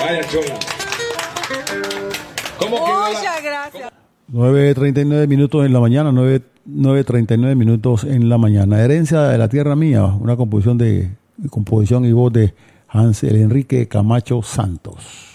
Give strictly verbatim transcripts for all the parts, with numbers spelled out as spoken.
Vaya chola. ¿Cómo Muchas la... gracias. nueve treinta y nueve minutos en la mañana, nueve treinta y nueve minutos en la mañana. Herencia de la tierra mía, una composición de composición y voz de Hansel Enrique Camacho Santos.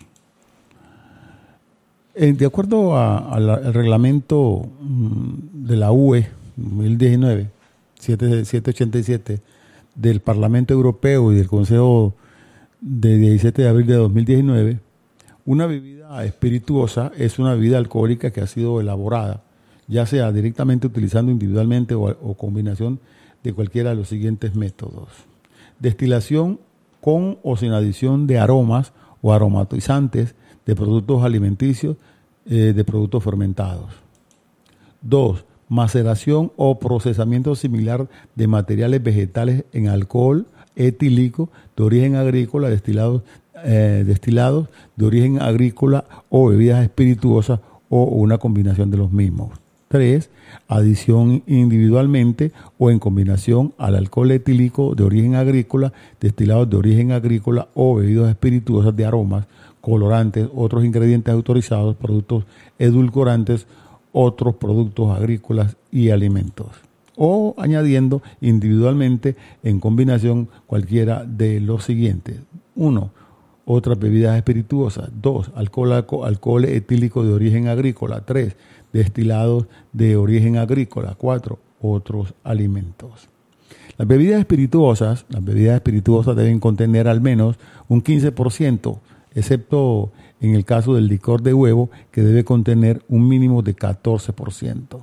Eh, de acuerdo a, a la, al reglamento mm, de la U E dos mil diecinueve, setecientos ochenta y siete, del Parlamento Europeo y del Consejo de diecisiete de abril de dos mil diecinueve, una bebida espirituosa es una bebida alcohólica que ha sido elaborada, ya sea directamente utilizando individualmente o, o combinación de cualquiera de los siguientes métodos: destilación con o sin adición de aromas o aromatizantes de productos alimenticios, eh, de productos fermentados. Dos, maceración o procesamiento similar de materiales vegetales en alcohol etílico de origen agrícola, destilados, eh, destilados de origen agrícola o bebidas espirituosas o una combinación de los mismos. Tres, adición individualmente o en combinación al alcohol etílico de origen agrícola, destilados de origen agrícola o bebidas espirituosas de aromas, colorantes, otros ingredientes autorizados, productos edulcorantes, otros productos agrícolas y alimentos. O añadiendo individualmente en combinación cualquiera de los siguientes. Uno, otras bebidas espirituosas. Dos, alcohol, alcohol etílico de origen agrícola. Tres, destilados de origen agrícola. Cuatro, otros alimentos. Las bebidas espirituosas, las bebidas espirituosas deben contener al menos un quince por ciento, excepto en el caso del licor de huevo, que debe contener un mínimo de catorce por ciento.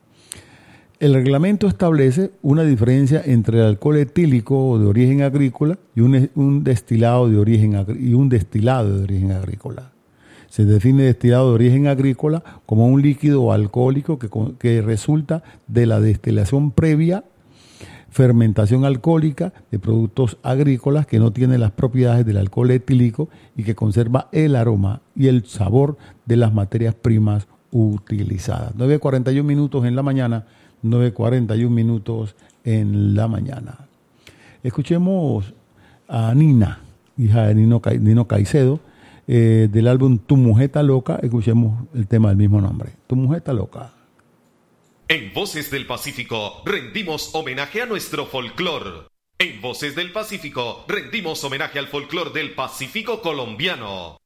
El reglamento establece una diferencia entre el alcohol etílico de origen agrícola y un, un destilado de origen y un destilado de origen agrícola. Se define destilado de origen agrícola como un líquido alcohólico que, que resulta de la destilación previa, fermentación alcohólica de productos agrícolas, que no tiene las propiedades del alcohol etílico y que conserva el aroma y el sabor de las materias primas utilizadas. nueve cuarenta y uno minutos en la mañana, nueve cuarenta y uno minutos en la mañana. Escuchemos a Nina, hija de Nino, Nino Caicedo, eh, del álbum Tu Mujer Está Loca. Escuchemos el tema del mismo nombre, Tu Mujer Está Loca. En Voces del Pacífico rendimos homenaje a nuestro folclor. En Voces del Pacífico rendimos homenaje al folclor del Pacífico colombiano.